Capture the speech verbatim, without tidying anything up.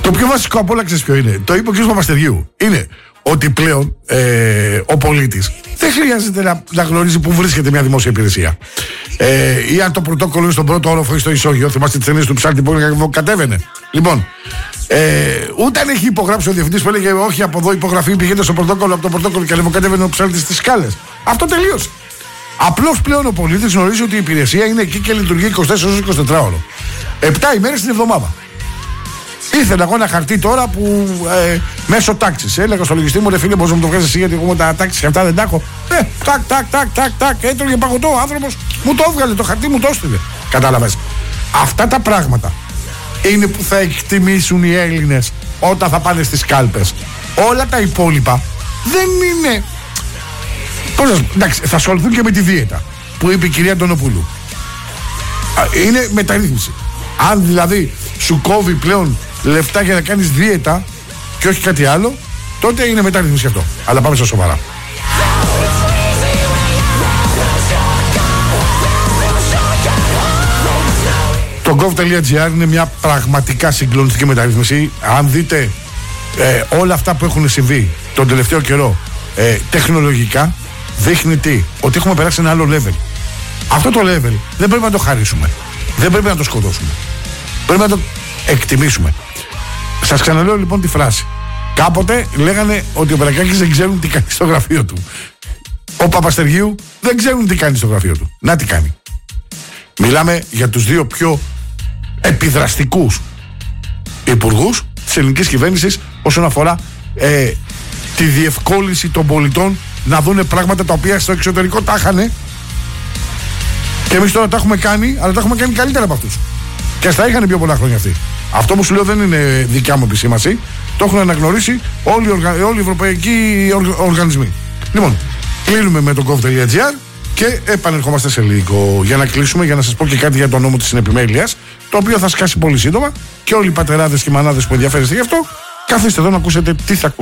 Το πιο βασικό από όλα, ξέρεις ποιο είναι? Το είπε ο κ. Παπαστεργίου. Είναι ότι πλέον ε, ο πολίτης δεν χρειάζεται να, να γνωρίζει πού βρίσκεται μια δημόσια υπηρεσία. Ε, ή αν το πρωτόκολλο είναι στον πρώτο όροφο ή στο ισόγειο. Θυμάστε τις ταινίες του Ψάλτη που κατέβαινε. Λοιπόν, ε, ούτε αν έχει υπογράψει ο διευθυντής που έλεγε όχι από εδώ υπογραφή, πηγαίνετε στο πρωτόκολλο, από το πρωτόκολλο και ανεβοκατέβαινε ο Ψάλτης στις σκάλες. Αυτό τελείωσε. Απλώς πλέον ο πολίτης γνωρίζει ότι η υπηρεσία είναι εκεί και λειτουργεί είκοσι τέσσερις ώρες είκοσι τέσσερις ώρο. επτά ημέρες την εβδομάδα. Ήθελα εγώ ένα χαρτί τώρα που ε, μέσω τάξης. Έλεγα στο λογιστή μου, ρε φίλε, μπορεί να μου το βγάζει εσύ γιατί εγώ με τα τάξη και αυτά δεν τα έχω. Ε, τάκ, τάκ, τάκ, τάκ, τάκ. Έτρωγε παγωτό ο άνθρωπος, μου το έβγαλε το χαρτί, μου το έστειλε. Κατάλαβες. Αυτά τα πράγματα είναι που θα εκτιμήσουν οι Έλληνες όταν θα πάνε στις κάλπες. Όλα τα υπόλοιπα δεν είναι. Πώς να, εντάξει, θα ασχοληθούν και με τη δίαιτα που είπε η κυρία Αντωνοπούλου. Είναι μεταρρύθμιση. Αν δηλαδή σου κόβει πλέον λεφτά για να κάνεις δίαιτα και όχι κάτι άλλο, τότε είναι μεταρρύθμιση αυτό. Αλλά πάμε στα σοβαρά. Το gov.gr είναι μια πραγματικά συγκλονιστική μεταρρύθμιση. Αν δείτε ε, όλα αυτά που έχουν συμβεί τον τελευταίο καιρό ε, τεχνολογικά, δείχνει τι? Ότι έχουμε περάσει ένα άλλο level. Αυτό το level δεν πρέπει να το χαρίσουμε. Δεν πρέπει να το σκοτώσουμε. Πρέπει να το εκτιμήσουμε. Σας ξαναλέω λοιπόν τη φράση. Κάποτε λέγανε ότι ο Περακάκης δεν ξέρουν τι κάνει στο γραφείο του. Ο Παπαστεργίου δεν ξέρουν τι κάνει στο γραφείο του. Να τι κάνει. Μιλάμε για τους δύο πιο επιδραστικούς υπουργούς της ελληνικής κυβέρνησης όσον αφορά ε, τη διευκόλυνση των πολιτών να δούνε πράγματα τα οποία στο εξωτερικό τα είχανε και εμείς τώρα τα έχουμε κάνει, αλλά τα έχουμε κάνει καλύτερα από αυτούς. Και ας τα είχαν πιο πολλά χρόνια αυτοί. Αυτό που σου λέω δεν είναι δικιά μου επισήμαση. Το έχουν αναγνωρίσει όλοι οι, οργα... όλοι οι ευρωπαϊκοί οργ... οργανισμοί. Λοιπόν, κλείνουμε με το gov.gr και επανερχόμαστε σε λίγο για να κλείσουμε, για να σας πω και κάτι για το νόμο της συνεπιμέλειας, το οποίο θα σκάσει πολύ σύντομα και όλοι οι πατεράδες και οι μανάδες που ενδιαφέρεστε γι' αυτό, καθίστε εδώ να ακούσετε τι θα ακούσετε.